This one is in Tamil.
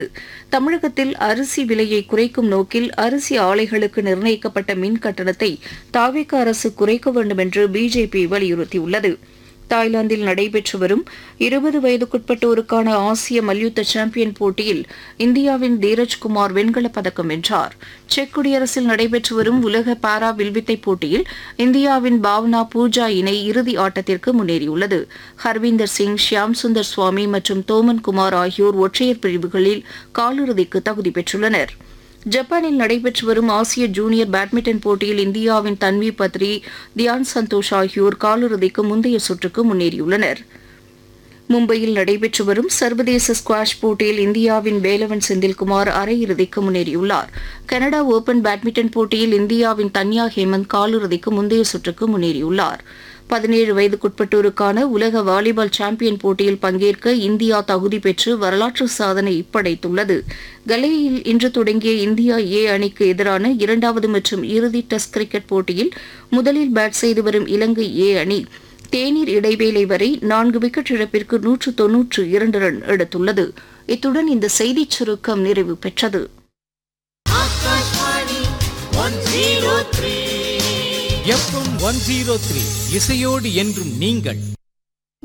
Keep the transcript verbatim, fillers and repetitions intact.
தமிழகத்தில் அரிசி விலையை குறைக்கும் நோக்கில் அரிசி ஆலைகளுக்கு நிர்ணயிக்கப்பட்ட மின் கட்டணத்தை தாவேக அரசு குறைக்க வேண்டும் என்று பிஜேபி வலியுறுத்தியுள்ளது. தாய்லாந்தில் நடைபெற்று வரும் இருபது வயதுக்குட்பட்டோருக்கான ஆசிய மல்யுத்த சாம்பியன் போட்டியில் இந்தியாவின் தீரஜ்குமார் வெண்கலப் பதக்கம் வென்றார். செக் குடியரசில் நடைபெற்று வரும் உலக பாரா வில்வித்தை போட்டியில் இந்தியாவின் பாவனா பூஜா இணை இறுதி ஆட்டத்திற்கு முன்னேறியுள்ளது. ஹர்வீந்தர் சிங், ஷியாம் சுந்தர் சுவாமி மற்றும் தோமன் குமார் ஆகியோர் ஒற்றையர் பிரிவுகளில் காலிறுதிக்கு தகுதி பெற்றுள்ளனர். ஜப்பானில் நடைபெற்று வரும் ஆசிய ஜூனியர் பேட்மிண்டன் போட்டியில் இந்தியாவின் தன்வி பத்ரி, தியான் சந்தோஷ் ஆகியோர் காலிறுதிக்கு முந்தைய சுற்றுக்கு முன்னேறியுள்ளனர். மும்பையில் நடைபெற்று வரும் சர்வதேச ஸ்குவாஷ் போட்டியில் இந்தியாவின் வேலவன் செந்தில்குமார் அரையிறுதிக்கு முன்னேறியுள்ளார். கனடா ஓபன் பேட்மிண்டன் போட்டியில் இந்தியாவின் தன்யா ஹேமந்த் காலிறுதிக்கு முந்தைய சுற்றுக்கு முன்னேறியுள்ளார். பதினேழு வயதுக்குட்பட்டோருக்கான உலக வாலிபால் சாம்பியன் போட்டியில் பங்கேற்க இந்தியா தகுதி பெற்று வரலாற்று சாதனை படைத்துள்ளது. கலேயில் இன்று தொடங்கிய இந்தியா ஏ அணிக்கு எதிரான இரண்டாவது மற்றும் இறுதி டெஸ்ட் கிரிக்கெட் போட்டியில் முதலில் பேட் செய்து வரும் இலங்கை ஏ அணி தேநீர் இடைவேளை வரை நான்கு விக்கெட் இழப்பிற்கு நூற்று தொன்னூற்று இரண்டு ரன் எடுத்துள்ளது. இத்துடன் இந்த செய்திச் சுருக்கம் நிறைவு பெற்றது. எஃப்எம் ஒன் ஜீரோ த்ரீ இசையோடு என்றும் நீங்கள்